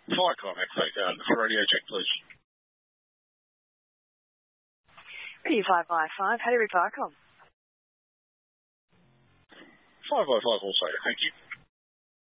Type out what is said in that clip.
Viacom, actually, for radio check, please. Radio 555, Harry Viacom. 555 also, thank you.